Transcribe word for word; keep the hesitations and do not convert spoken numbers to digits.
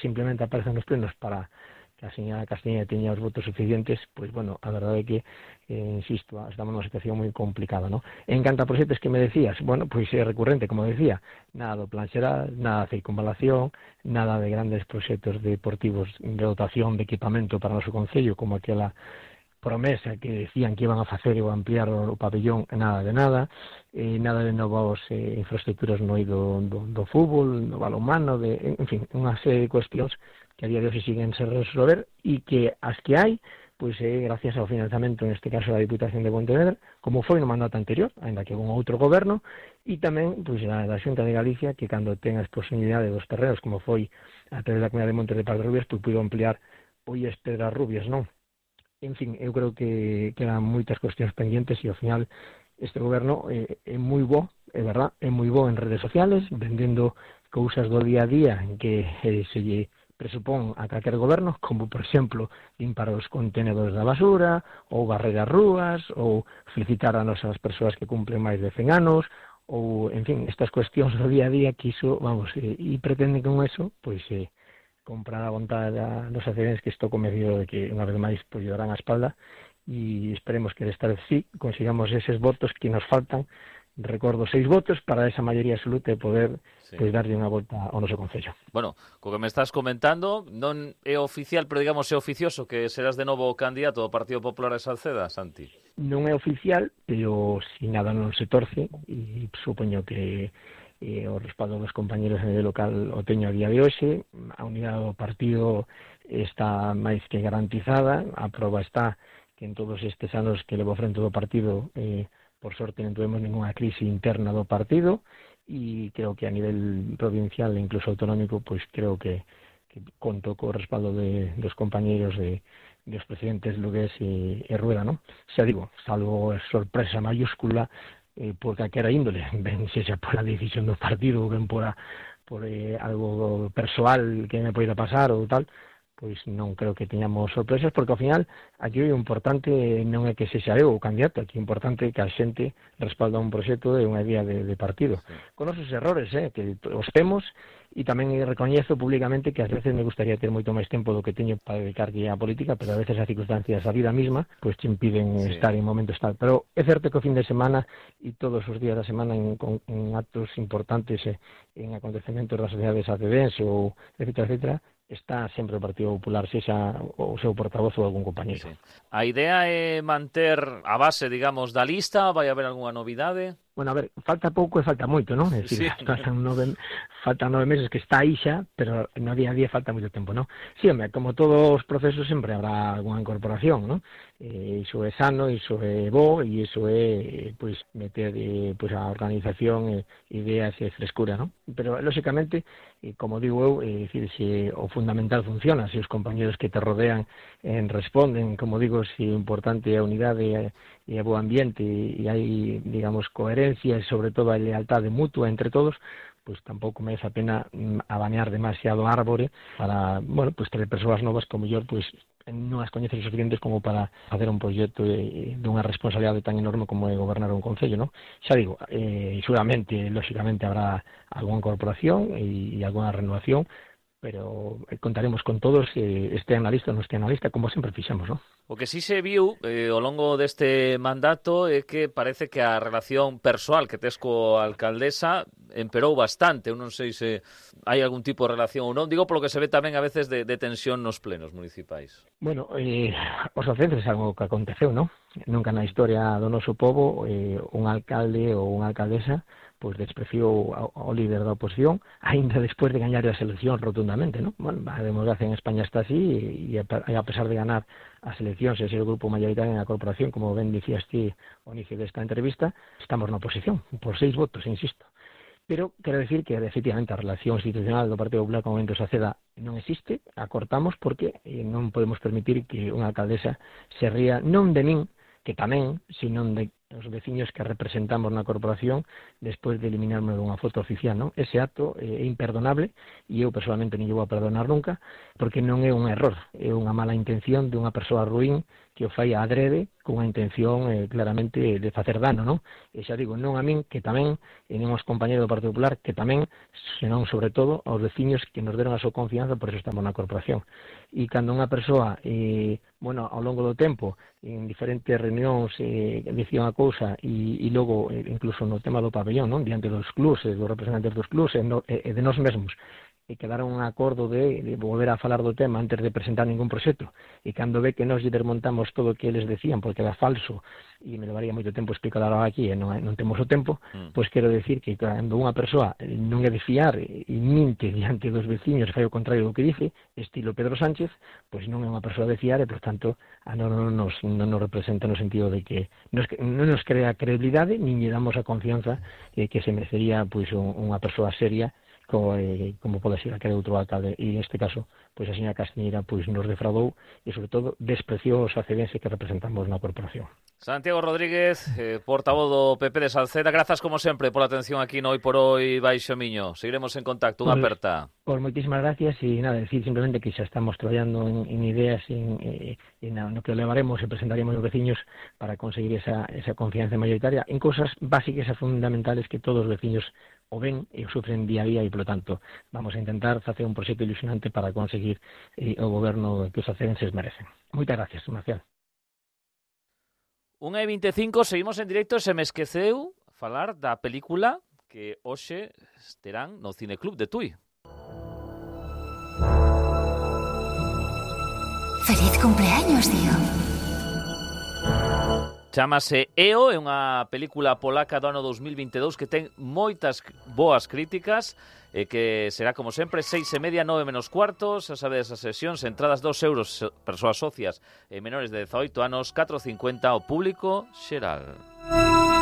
simplemente aparecen nos plenos para que a señora Castañeda teña os votos suficientes, pois, bueno, a verdade é que, eh, insisto, estamos nunha situación moi complicada, ¿no? En canto a proxectos que me decías, bueno, pois é recurrente, como decía, nada do plan xeral, nada de circunvalación, nada de grandes proxectos deportivos de dotación de equipamento para o noso concello, como aquela promesa que decían que iban a facer ou ampliar o pabellón, nada de nada, eh, nada de novas eh, infraestructuras no eido do, do fútbol, no balonmano, de, en fin, unha serie de cuestións que a día de hoxe siguen sen resolver e que as que hai, pois é gracias ao financiamento, neste caso da Diputación de Pontevedra, como foi no mandato anterior, ainda que con outro goberno, e tamén pois da, da Xunta de Galicia, que cando ten a disponibilidade dos terrenos, como foi a través da Comunidade de Montes de Padrubias, pois puido ampliar Ollas Pedras Rubias, non? En fin, eu creo que quedan moitas cuestións pendientes e ao final este goberno é, é moi bo, é verdad, é moi bo en redes sociales, vendendo cousas do día a día en que eh, se lle presupón a calquer goberno, como, por exemplo, limpar os contenedores da basura, ou barrer as rúas, ou felicitar a nosas persoas que cumplen máis de cen anos, ou, en fin, estas cuestións do día a día que iso, vamos, e, e pretenden con eso, pois, eh, comprar a vontade a nos accidentes que estou convencido de que, unha vez máis, pois, lle darán a espalda, e esperemos que desta vez sí consigamos eses votos que nos faltan, recordo, seis votos para esa maioría absoluta e poder sí. pois darlle unha volta ao noso concello. Bueno, co que me estás comentando, non é oficial, pero digamos é oficioso que serás de novo candidato do Partido Popular de Salceda, Santi? Non é oficial, pero si nada non se torce, e supoño que eh, o respaldo dos compañeros en el local o teño a día de hoxe, a unidade do partido está máis que garantizada, a proba está que en todos estes anos que levo frente do partido, eh, por sorte non tuvemos ninguna crise interna do partido e creo que a nivel provincial e incluso autonómico, pois creo que, que conto co respaldo de, dos compañeiros de, dos presidentes Lugués e, e Rueda, non? Xa digo, salvo sorpresa mayúscula eh, por calquera índole, ben sexa por a decisión do partido ou ben por, a, por eh, algo persoal que me poida pasar ou tal, pois non creo que teñamos sorpresas, porque ao final aquí o importante non é que sexa eu o candidato, aquí o importante é que a xente respalda un proxecto e unha idea de, de partido. Sí. Con os errores, eh, que os temos, e tamén recoñezo públicamente que ás veces me gustaría ter moito máis tempo do que teño para dedicarlle á política, pero a veces as circunstancias, a vida mesma, pois te impiden sí. estar en momentos tal. Pero é certo que o fin de semana e todos os días da semana en, en actos importantes, eh, en acontecementos das sociedades acedense ou etcétera, etcétera, está sempre o Partido Popular, sexa o seu portavoz ou algún compañeiro. Sí. A idea é manter a base, digamos, da lista? Vai haber algunha novidade? Bueno, a ver, falta pouco e falta moito, non? É dicir, sí. faltan, nove, faltan nove meses que está aí xa, pero no día a día falta moito tempo, non? Sí, hombre, como todos os procesos sempre habrá algunha incorporación, non? Eh, iso é sano, iso é bo, e iso é, pois, meter eh, pois, a organización, eh, ideas e frescura, non? Pero, lóxicamente, eh, como digo eu, é dicir, se o fundamental funciona, se os compañeros que te rodean eh, responden, como digo, se o importante é a unidade e, e a bo ambiente e, e hai, digamos, coherencia e sobre todo a lealtade mutua entre todos, pois tampouco merece a pena abanear demasiado árbore para, bueno, pois ter persoas novas que, ao mellor, pois non as coñeces suficientes como para facer un proxecto de, de unha responsabilidade tan enorme como é gobernar un concello, non? Xa digo, eh, seguramente, lóxicamente, habrá algunha incorporación e, e algunha renovación, pero contaremos con todos, eh, estean na lista ou non estean na lista, como sempre fixemos, non? O que sí se viu eh, ao longo deste mandato é que parece que a relación persoal que tes coa alcaldesa emperou bastante. Eu non sei se hai algún tipo de relación ou non. Digo polo que se ve tamén a veces de, de tensión nos plenos municipais. Bueno, eh, os ocentes é algo que aconteceu, non? Nunca na historia do noso pobo eh, un alcalde ou unha alcaldesa pois despreciou ao líder da oposición, aínda despois de gañar as eleccións rotundamente, non? Bueno, a democracia en España está así, e a pesar de ganar as eleccións e ser o grupo mayoritario na corporación, como ben dicías ti ao inicio desta entrevista, estamos na oposición, por seis votos, insisto. Pero quero decir que, efectivamente, a relación institucional do Partido Popular con o Movemento Saceda non existe, a cortamos porque non podemos permitir que unha alcaldesa se ría non de min, que tamén, senón de os veciños que representamos na corporación despois de eliminarme dunha foto oficial, non? Ese acto é imperdonable e eu personalmente non vou a perdonar nunca, porque non é un error, é unha mala intención de unha persoa ruín que o fai adrede cunha intención eh, claramente de facer dano, non? E xa digo, non a min, que tamén, e non aos compañeros do Partido Popular, que tamén, senón sobre todo aos veciños que nos deron a súa confianza, por eso estamos na corporación. E cando unha persoa, eh, bueno, ao longo do tempo, en diferentes reunións, eh, dicía unha cousa, e, e logo, eh, incluso no tema do pabellón, non? Diante dos clubs, dos representantes dos clubs, e, no, e de nós mesmos, e quedaron un acordo de, de volver a falar do tema antes de presentar ningún proxecto, e cando ve que nós lle desmontamos todo o que eles decían porque era falso, e me levaría moito tempo explicar aquí e non, non temos o tempo, mm. pois quero decir que cando unha persoa non é de fiar e minte diante dos veciños, fai o contrario do que dice, estilo Pedro Sánchez, pois non é unha persoa de fiar e, por tanto, a non nos, non nos representa no sentido de que nos, non nos crea credibilidade, nin lle damos a confianza eh, que se merecería pois unha persoa seria como, eh, como pode ser aquele outro alcalde, e neste caso, pois a señora Castiñeira pois nos defraudou e, sobre todo, despreciou os acebenses que representamos na corporación. Santiago Rodríguez, eh, portavoz do P P de Salceda, grazas como sempre pola atención aquí no Hoy por Hoy Baixo Miño. Seguiremos en contacto, unha aperta. Pois moitísimas gracias e nada, decir simplemente que xa estamos traballando en, en ideas en, eh, en no que levaremos e presentaremos aos veciños para conseguir esa, esa confianza mayoritaria en cousas básicas e fundamentales que todos os veciños o ven e o sufren día a día e, polo tanto, vamos a intentar facer un proxecto ilusionante para conseguir eh, o goberno que os acebenses merecen. Moitas gracias, Marcial. unha e vinte e cinco, seguimos en directo e se me esqueceu falar da película que hoxe estarán no Cineclub de Tui. Feliz cumpleaños, tío. Chámase E O, é unha película polaca do ano dos mil vinte e dous que ten moitas boas críticas e que será, como sempre, seis e media, nove menos cuartos, xa sabedes as sesións, entradas dos euros, persoas socias e menores de dezaoito anos, catro cincuenta o público xeral.